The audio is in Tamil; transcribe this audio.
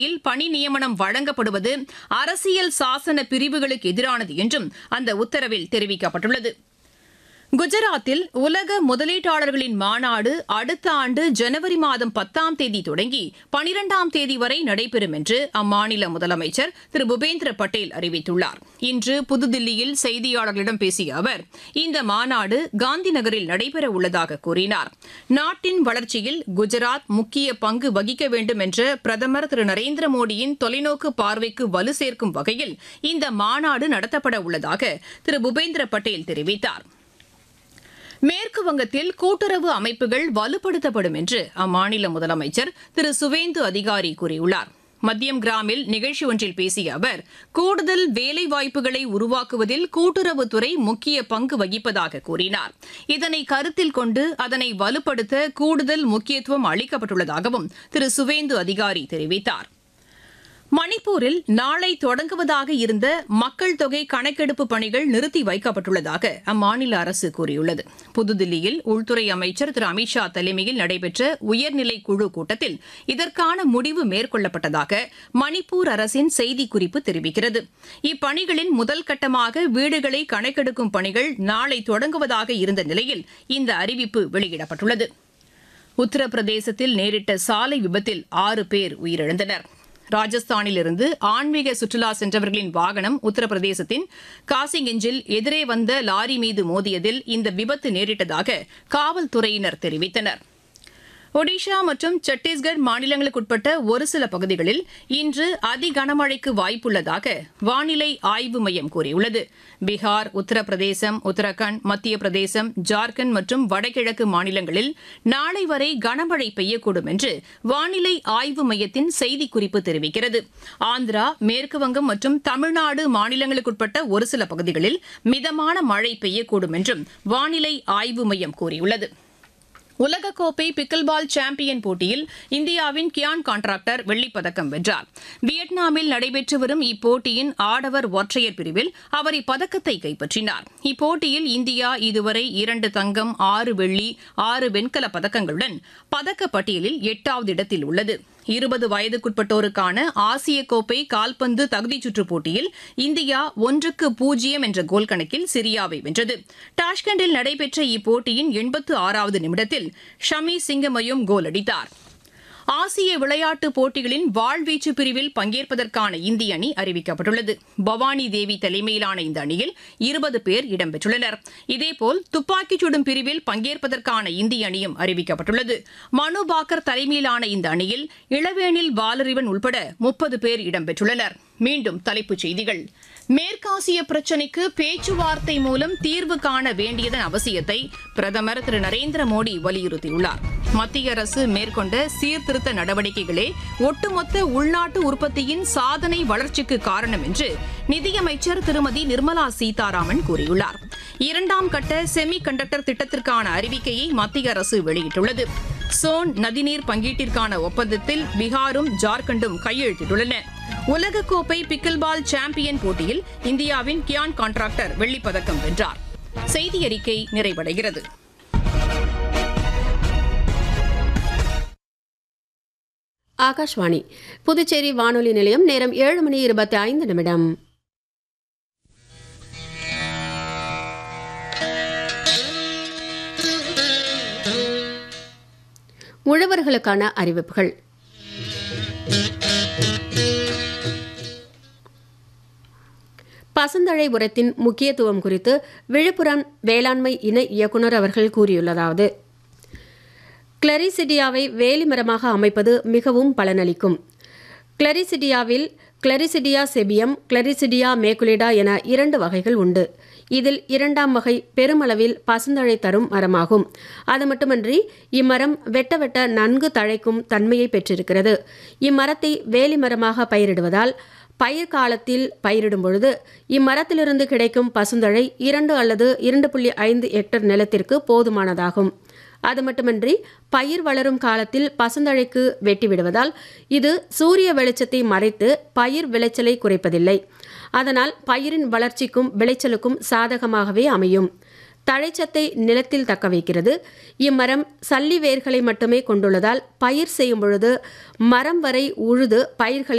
பணி நியமனம் வழங்கப்படுவது அரசியல் சாசன பிரிவுகளுக்கு எதிரானது என்றும் அந்த உத்தரவில் தெரிவிக்கப்பட்டுள்ளது. குஜராத்தில் உலக முதலீட்டாளர்களின் மாநாடு அடுத்த ஆண்டு ஜனவரி மாதம் 10ஆம் தேதி தொடங்கி 12ஆம் தேதி வரை நடைபெறும் என்று அம்மாநில முதலமைச்சர் திரு பூபேந்திர பட்டேல் அறிவித்துள்ளார். இன்று புதுதில்லியில் செய்தியாளர்களிடம் பேசிய அவர், இந்த மாநாடு காந்தி நகரில் நடைபெற உள்ளதாக கூறினார். நாட்டின் வளர்ச்சியில் குஜராத் முக்கிய பங்கு வகிக்க வேண்டும் என்ற பிரதமர் திரு நரேந்திர மோடியின் தொலைநோக்கு பார்வைக்கு வலு சேர்க்கும் வகையில் இந்த மாநாடு நடத்தப்பட உள்ளதாக திரு பூபேந்திர பட்டேல் தெரிவித்தார். மேற்கு வங்கத்தில் கூட்டுறவு அமைப்புகள் வலுப்படுத்தப்படும் என்று அம்மாநில முதலமைச்சர் திரு சுவேந்து அதிகாரி கூறியுள்ளார். மத்தியம் கிராமில் நிகழ்ச்சி ஒன்றில் பேசிய அவர், கூடுதல் வேலைவாய்ப்புகளை உருவாக்குவதில் கூட்டுறவுத்துறை முக்கிய பங்கு வகிப்பதாக கூறினார். இதனை கருத்தில் கொண்டு அதனை வலுப்படுத்த கூடுதல் முக்கியத்துவம் அளிக்கப்பட்டுள்ளதாகவும் திரு சுவேந்து அதிகாரி தெரிவித்தார். மணிப்பூரில் நாளை தொடங்குவதாக இருந்த மக்கள் தொகை கணக்கெடுப்பு பணிகள் நிறுத்தி வைக்கப்பட்டுள்ளதாக அம்மாநில அரசு கூறியுள்ளது. புதுதில்லியில் உள்துறை அமைச்சர் திரு அமித்ஷா தலைமையில் நடைபெற்ற உயர்நிலை குழு கூட்டத்தில் இதற்கான முடிவு மேற்கொள்ளப்பட்டதாக மணிப்பூர் அரசின் செய்திக்குறிப்பு தெரிவிக்கிறது. இப்பணிகளின் முதல் கட்டமாக வீடுகளை கணக்கெடுக்கும் பணிகள் நாளை தொடங்குவதாக இருந்த நிலையில் இந்த அறிவிப்பு வெளியிடப்பட்டுள்ளது. உத்தரப்பிரதேசத்தில் நேரிட்ட சாலை விபத்தில் 6 பேர் உயிரிழந்தனர். ராஜஸ்தானிலிருந்து ஆன்மீக சுற்றுலா சென்றவர்களின் வாகனம் உத்தரப்பிரதேசத்தின் காசிகஞ்சில் எதிரே வந்த லாரி மீது மோதியதில் இந்த விபத்து நேரிட்டதாக காவல்துறையினர் தெரிவித்தனர். ஒடிஷா மற்றும் சத்தீஸ்கர் மாநிலங்களுக்குட்பட்ட ஒரு சில பகுதிகளில் இன்று அதிகனமழைக்கு வாய்ப்புள்ளதாக வானிலை ஆய்வு மையம் கூறியுள்ளது. பீகார், உத்தரப்பிரதேசம், உத்தரகாண்ட், மத்திய பிரதேசம், ஜார்க்கண்ட் மற்றும் வடகிழக்கு மாநிலங்களில் நாளை வரை கனமழை பெய்யக்கூடும் என்று வானிலை ஆய்வு மையத்தின் செய்திக்குறிப்பு தெரிவிக்கிறது. ஆந்திரா, மேற்குவங்கம் மற்றும் தமிழ்நாடு மாநிலங்களுக்குட்பட்ட ஒரு சில பகுதிகளில் மிதமான மழை பெய்யக்கூடும் என்றும் வானிலை ஆய்வு மையம் கூறியுள்ளது. உலகக்கோப்பை பிக்கிள்பால் சாம்பியன் போட்டியில் இந்தியாவின் கியான் கான்ட்ராக்டர் வெள்ளிப்பதக்கம் வென்றார். வியட்நாமில் நடைபெற்று வரும் இப்போட்டியின் ஆடவர் ஒற்றையர் பிரிவில் அவர் இப்பதக்கத்தை கைப்பற்றினார். இப்போட்டியில் இந்தியா இதுவரை 2 தங்கம், 6 வெள்ளி, 6 வெண்கலப் பதக்கங்களுடன் பதக்கப் பட்டியலில் 8வது இடத்தில் உள்ளது. 20 வயதுக்குட்பட்டோருக்கான ஆசிய கோப்பை கால்பந்து தகுதிச் சுற்றுப் போட்டியில் இந்தியா 1-0 என்ற கோல் கணக்கில் சிரியாவை வென்றது. டாஷ்கண்டில் நடைபெற்ற இப்போட்டியின் 86வது நிமிடத்தில் ஷமி சிங்கமயும் கோல் அடித்தார். ஆசிய விளையாட்டுப் போட்டிகளின் வாழ்வீச்சு பிரிவில் பங்கேற்பதற்கான இந்திய அணி அறிவிக்கப்பட்டுள்ளது. பவானி தேவி தலைமையிலான இந்த அணியில் 20 பேர் இடம்பெற்றுள்ளனர். இதேபோல் துப்பாக்கிச் சுடும் பிரிவில் பங்கேற்பதற்கான இந்திய அணியும் அறிவிக்கப்பட்டுள்ளது. மனு பாக்கர் தலைமையிலான இந்த அணியில் இளவேனில் வாலறிவன் உள்பட 30 பேர் இடம்பெற்றுள்ளனர். மீண்டும் தலைப்புச் செய்திகள். மேற்காசிய பிரச்சினைக்கு பேச்சுவார்த்தை மூலம் தீர்வு காண வேண்டியதன் அவசியத்தை பிரதமர் திரு நரேந்திர மோடி வலியுறுத்தியுள்ளார். மத்திய அரசு மேற்கொண்ட சீர்திருத்த நடவடிக்கைகளே ஒட்டுமொத்த உள்நாட்டு உற்பத்தியின் சாதனை வளர்ச்சிக்கு காரணம் என்று நிதியமைச்சர் திருமதி நிர்மலா சீதாராமன் கூறியுள்ளார். 2ஆம் கட்ட செமி கண்டக்டர் திட்டத்திற்கான அறிவிக்கையை மத்திய அரசு வெளியிட்டுள்ளது. சோன் நதிநீர் பங்கீட்டிற்கான ஒப்பந்தத்தில் பீகாரும் ஜார்க்கண்டும் கையெழுத்திட்டுள்ளன. உலகக்கோப்பை பிக்கிள்பால் சாம்பியன் போட்டியில் இந்தியாவின் கியான் கான்ட்ராக்டர் வெள்ளிப்பதக்கம் வென்றார். செய்தி அறிக்கை நிறைவடைகிறது. ஆகாஷ்வாணி புதுச்சேரி வானொலி நிலையம். நேரம் 7:25. உழவர்களுக்கான அறிவிப்புகள். பசுந்தழை உரத்தின் முக்கியத்துவம் குறித்து விழுப்புரம் வேளாண்மை இணை இயக்குநர் அவர்கள் கூறியுள்ளதாவது: கிளரிசிடியாவை வேலிமரமாக அமைப்பது மிகவும் பலனளிக்கும். கிளரிசிடியாவில் கிளரிசிடியா செபியம், கிளரிசிடியா மேக்குலிடா என 2 வகைகள் உண்டு. இதில் 2ஆம் வகை பெருமளவில் பசுந்தழை தரும் மரமாகும். அது மட்டுமன்றி இம்மரம் வெட்ட வெட்ட நன்கு தழைக்கும் தன்மையை பெற்றிருக்கிறது. இம்மரத்தை வேலிமரமாக பயிரிடுவதால் பயிர் காலத்தில் பயிரிடும் பொழுது இம்மரத்திலிருந்து கிடைக்கும் பசுந்தழை 2 அல்லது 2.5 ஹெக்டர் நிலத்திற்கு போதுமானதாகும். அது மட்டுமன்றி பயிர் வளரும் காலத்தில் பசுந்தழைக்கு வெட்டிவிடுவதால் இது சூரிய வெளிச்சத்தை மறைத்து பயிர் விளைச்சலை குறைப்பதில்லை. அதனால் பயிரின் வளர்ச்சிக்கும் விளைச்சலுக்கும் சாதகமாகவே அமையும். தழைச்சத்தை நிலத்தில் தக்க வைக்கிறது. இம்மரம் சல்லி வேர்களை மட்டுமே கொண்டுள்ளதால் பயிர் செய்யும் பொழுது மரம் வரை உழுது பயிர்களை